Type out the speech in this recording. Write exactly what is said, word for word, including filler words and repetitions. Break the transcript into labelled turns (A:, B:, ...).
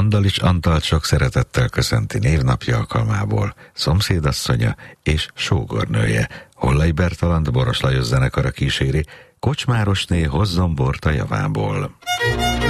A: Andalics Antalt sok szeretettel köszönti névnapja alkalmából szomszédasszonya és sógornője. Hollai Bertalan Boros Lajos zenekara kíséri, Kocsmárosné hozzon bort a javából.